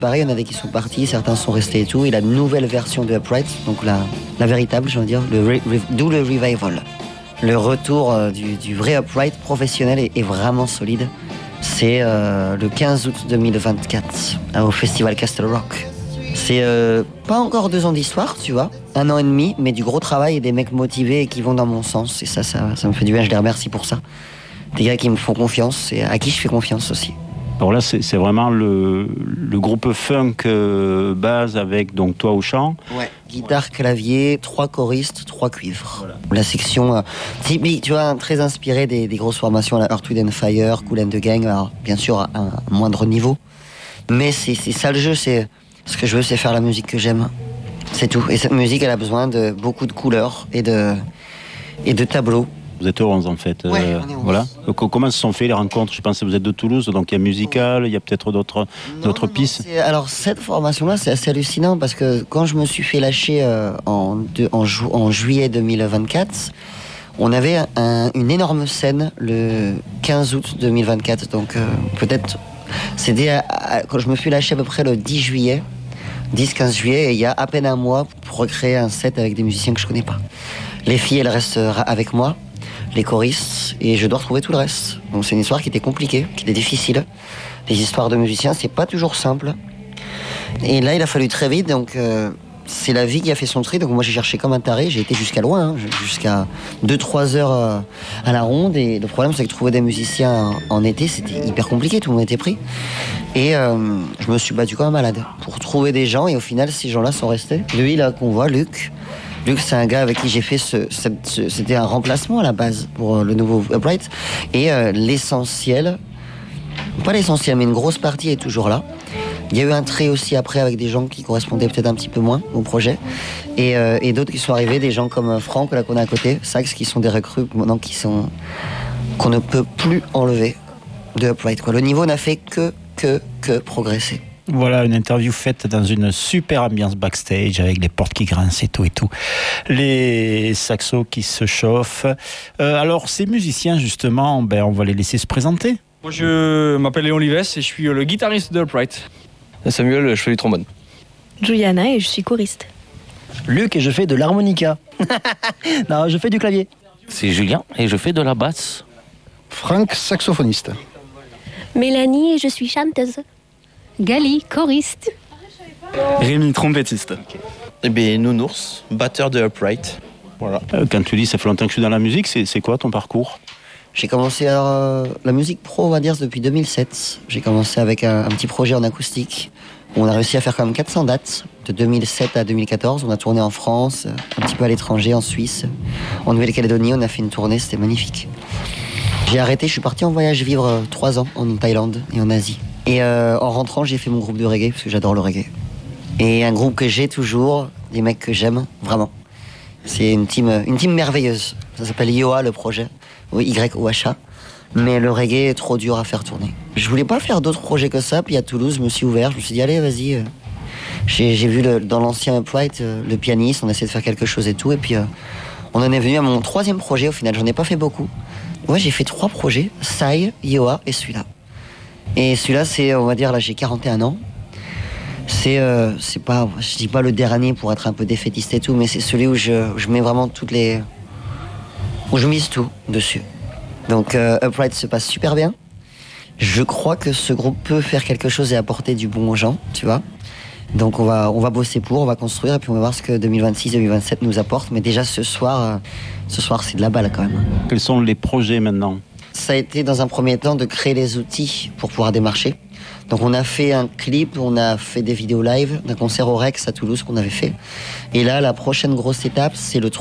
Pareil, il y en a des qui sont partis, certains sont restés et tout. Et la nouvelle version de Upright, donc la véritable, j'ai envie de dire, d'où le revival. Le retour du vrai Upright professionnel est vraiment solide. C'est le 15 août 2024 au festival Castle Rock. C'est pas encore 2 ans d'histoire, tu vois, 1 an et demi, mais du gros travail et des mecs motivés et qui vont dans mon sens. Et ça me fait du bien, je les remercie pour ça. Des gars qui me font confiance et à qui je fais confiance aussi. Alors là, c'est vraiment le groupe funk base avec donc toi au chant. Ouais. Guitare, clavier, 3 choristes, 3 cuivres. Voilà. La section typique, tu vois, très inspirée des grosses formations, la Earth, Wind & Fire, Kool & the Gang, alors bien sûr à un moindre niveau. Mais c'est ça le jeu, ce que je veux, c'est faire la musique que j'aime. C'est tout. Et cette musique, elle a besoin de beaucoup de couleurs et de tableaux. Vous êtes 11 en fait. Ouais, on est 11. Voilà. Comment se sont fait les rencontres? Je pense que vous êtes de Toulouse, donc il y a musical, il y a peut-être d'autres pistes. Alors cette formation-là, c'est assez hallucinant parce que quand je me suis fait lâcher en juillet 2024, on avait une énorme scène le 15 août 2024. Donc peut-être, c'était quand je me suis lâché à peu près le 10 juillet. 10-15 juillet, et il y a à peine un mois pour recréer un set avec des musiciens que je connais pas. Les filles, elles restent avec moi, les choristes, et je dois retrouver tout le reste. Donc c'est une histoire qui était compliquée, qui était difficile. Les histoires de musiciens, c'est pas toujours simple. Et là, il a fallu très vite, donc c'est la vie qui a fait son tri. Donc moi, j'ai cherché comme un taré, j'ai été jusqu'à loin, jusqu'à 2-3 heures à la ronde. Et le problème, c'est que trouver des musiciens en été, c'était hyper compliqué, tout le monde était pris. Et je me suis battu comme un malade pour trouver des gens, et au final, ces gens-là sont restés. Lui, là, qu'on voit, Luc, c'est un gars avec qui j'ai fait c'était un remplacement à la base pour le nouveau Upright. Et l'essentiel, pas l'essentiel, mais une grosse partie est toujours là. Il y a eu un trait aussi après avec des gens qui correspondaient peut-être un petit peu moins au projet. Et d'autres qui sont arrivés, des gens comme Franck, là qu'on a à côté, Sax, qui sont des recrues maintenant qu'on ne peut plus enlever de Upright, quoi. Le niveau n'a fait que progresser. Voilà, une interview faite dans une super ambiance backstage avec les portes qui grincent et tout. Les saxos qui se chauffent. Alors, ces musiciens, justement, on va les laisser se présenter. Moi, je m'appelle Léon Lives et je suis le guitariste de Upright. Samuel, je fais du trombone. Juliana et je suis choriste. Luc et je fais de l'harmonica. Non, je fais du clavier. C'est Julien et je fais de la basse. Franck, saxophoniste. Mélanie et je suis chanteuse. Gali, choriste. Rémi, trompettiste. Eh bien, Nounours, batteur de Upright. Voilà. Quand tu dis ça fait longtemps que je suis dans la musique, c'est quoi ton parcours? J'ai commencé la musique pro, on va dire, depuis 2007. J'ai commencé avec un petit projet en acoustique. On a réussi à faire quand même 400 dates, de 2007 à 2014. On a tourné en France, un petit peu à l'étranger, en Suisse, en Nouvelle-Calédonie. On a fait une tournée, c'était magnifique. J'ai arrêté, je suis parti en voyage vivre 3 ans en Thaïlande et en Asie. Et en rentrant, j'ai fait mon groupe de reggae, parce que j'adore le reggae. Et un groupe que j'ai toujours, des mecs que j'aime, vraiment. C'est une team merveilleuse. Ça s'appelle Yoa, le projet. YOHA. Mais le reggae est trop dur à faire tourner. Je voulais pas faire d'autres projets que ça, puis à Toulouse, je me suis ouvert, je me suis dit, allez, vas-y. J'ai vu dans l'ancien Upright, le pianiste, on a essayé de faire quelque chose et tout, et puis on en est venu à mon 3e projet, au final, j'en ai pas fait beaucoup. Ouais, j'ai fait 3 projets, Sai, Yoa et celui-là. Et celui-là, c'est, on va dire, là, j'ai 41 ans. C'est pas, je dis pas le dernier pour être un peu défaitiste et tout, mais c'est celui où je mets vraiment où je mise tout dessus. Donc Upright se passe super bien. Je crois que ce groupe peut faire quelque chose et apporter du bon aux gens, tu vois. Donc on va bosser on va construire, et puis on va voir ce que 2026-2027 nous apporte. Mais déjà ce soir c'est de la balle quand même. Quels sont les projets maintenant? Ça a été dans un premier temps de créer les outils pour pouvoir démarcher. Donc on a fait un clip, on a fait des vidéos live d'un concert au Rex à Toulouse qu'on avait fait. Et là, la prochaine grosse étape, c'est le